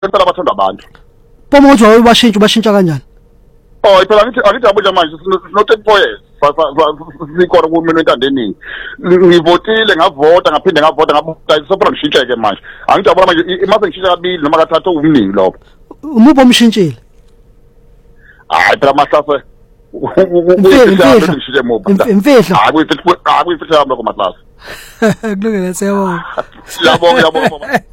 phela abathanda abantu. Pomojo ubashintsha kanjani? Oh phela angithi abuja manje no 34 years. Sikhona kumina entandeningi. Ngivotile ngavota ngaphinde ngavota ngabuka sopra ngishintsheke manje. Angijabula manje mase ngishintsha kabili noma kathathu umningi lapho. Umuphi omshintshile? Hayi phela mahlase imfihlo. Akuyifihlo yami lokho mahlase. Kulungile siyabonga. Yabonga.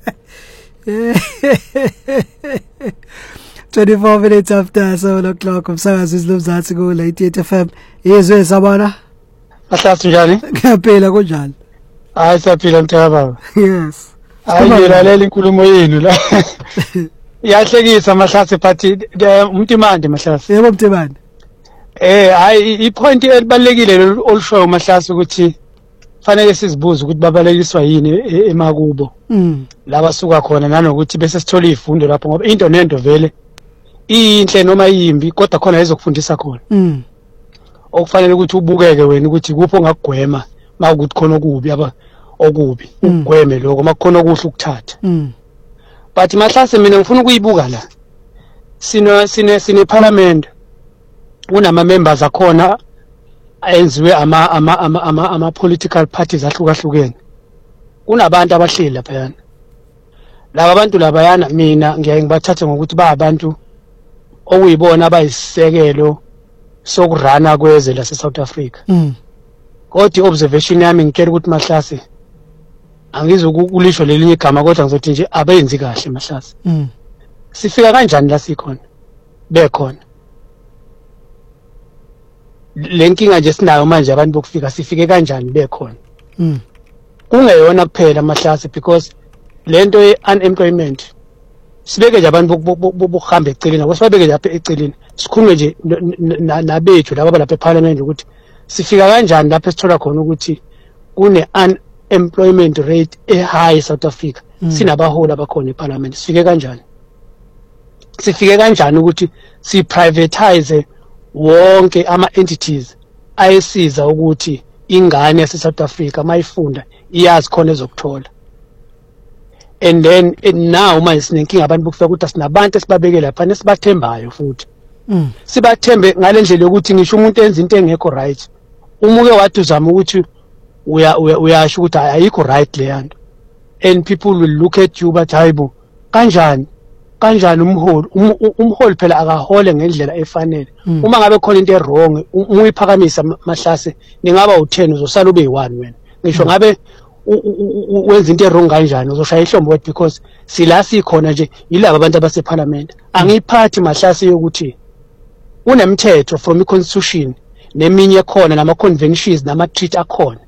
24 minutes after 7 o'clock umsakazi isilomzansi ku 88 FM. Yezwe sabona? Mahlasi njani? Ngiyaphila kunjani? Hayi siyaphila mthaka baba. Yes. Hayi ngelalela inkulumo yenu la. Iyahlekisa Mahlasi but umtimande Mahlasi. Yebo umtimande. Hayi ipoint elibalekile olushoyo Mahlasi ukuthi fanele sizibuze ukuthi babalekiswa yini emakubo. Laba suka khona nanokuthi bese sithola izifundo lapho ngoba into nento vele inhle noma iyimbi kodwa khona ezokufundisa khona. Okufanele ukuthi ubukeke wena ukuthi kupho ongakugwema makuthi khona okubi okubi ugweme lokho makukhona okuhle ukuthatha. But Mahlasi mina ngifuna ukuyibuka la. Sine parliament unama members akhona ayenziwe ama political parties ahlukahlukene. Kunabantu abahleli lapha yana. Laba bantu laba yana mina ngiyaye ngibathathe ngokuthi ba abantu okuyibona abayisekelo sokurana kweze la South Africa. Kodwa observation yami ngikela ukuthi Mahlasi angizokulisho lelinye igama kodwa ngizothi nje abenzi kahle Mahlasi. Sifika kanjani la sikhona? Bekhona. Lenkinga nje sinayo manje abantu bokufika sifike kanjani bekhona. Kungeyona kuphela Mahlasi because lento ye-unemployment sibeke nje abantu bokuhamba eceleni akusibabeke lapha eceleni sikhulume nje nabethu laba lapha eParliament ukuthi sifika kanjani lapha esithola khona ukuthi kune unemployment rate ehigh South Africa sinabaholi abakhona eParliament sifike kanjani ukuthi si privatize wonke ama entities ayesiza ukuthi ingane yase South Africa mayifunda iyazi khona ezokuthola. And then now manje sinenkinga abantu bokufika ukuthi asinabantu esibabeke lapha nesibathembayo futhi. Sibathembe ngalendlela yokuthi ngisho umuntu enza into engekho right. Umuke wathi uzama ukuthi uyasho ukuthi ayikho right le yanto. And people will look at you but hayibo kanjani umholi phela akahole ngendlela efanele. Uma ngabe khona into wrong uyiphakamisa Mahlasi ningaba u10 uzosala ube yi1 wena. Ngisho ngabe wenza into wrong kanjani uzoshaya ihlombo wethu because sila sikhona nje yilabo abantu abaseParliament. Angiphathi Mahlasi yokuthi unemthetho from iconstitution neminye khona nama conventions nama treaty akhona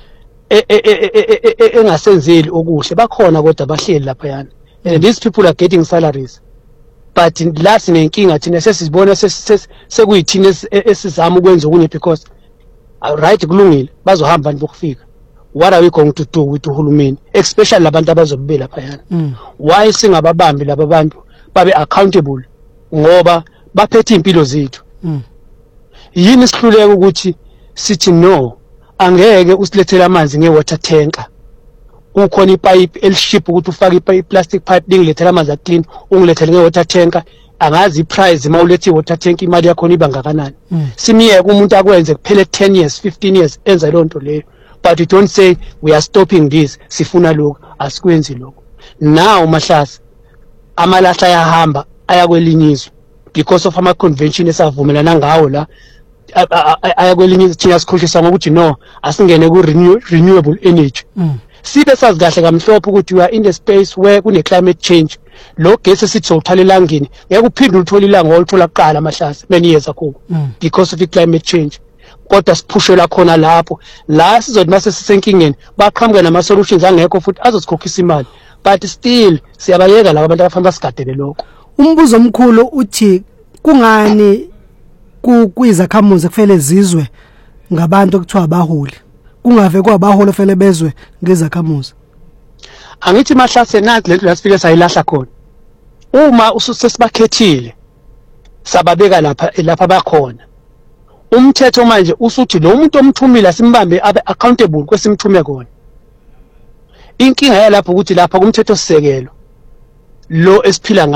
engasenzeli okuhle bakhona kodwa bahleli lapha yana. And these people are getting salaries. But last nenkinga thina sesizibona sekuyithina esizama ukwenza okunye because right kulungile bazohamba bokufika. What are we going to do with uhulumeni especially labantu abazobe lapha yana? Why singababambi laba bantu babe accountable ngoba baphethe impilo zethu. Yini isihluleka ukuthi sithi no angeke usilethele amanzi ngewater tanker. Ukhona ipipe eliship ukuthi ufake iplastic pipe lingilethela amanzi aclean ungilethele ngewater tanker angazi iprice mawulethi iwater tank imali yakho iba ngakanani. Simiyeke umuntu akwenze kuphele 10 years 15 years enza lonto leyo. But you don't say we are stopping this sifuna lokho asikwenzi lokho. Now Mahlasi amalahla ayahamba ayakwelinyizwe because of ama convention esavumelana ngawo la ayakwelinyizwe thina sikhohlisa ngokuthi no asingene ku renewable energy. Sibe sazi kahle kamhlophe ukuthi we are in the space where kune climate change. Lo gesi sithi uthala elangeni ngeke uphinde ulithola ilanga olithola kuqala Mahlasi many years ago because of the climate change. Kodwa siphushela khona lapho la sizothi mase sisenkingeni baqhamuka nama solutions angekho futhi azosikhokhisa imali but still siyabayeka laba abantu abafana basigadele lokho. Umbuzo omkhulu uthi kungani kuyizakhamuzi kufanele zizwe ngabantu okuthiwa abaholi kungave kwabaholi kufanele bezwe ngezakhamuzi? Angithi Mahlasi nathi lento lasifike sayilahla khona. Uma usesibakethile sababeka lapha bakhona. Umthetho manje usuthi lo muntu omthumile simbambe abe accountable kwesimthume kona. Inkinga yalapho ukuthi lapha kumthetho sisekelo lo esiphila